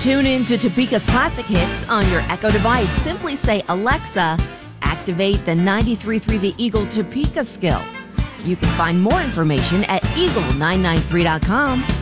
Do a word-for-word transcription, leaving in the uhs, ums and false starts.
Tune in to Topeka's Classic Hits on your Echo device. Simply say, Alexa, activate the ninety-three point three The Eagle Topeka skill. You can find more information at eagle nine nine three dot com.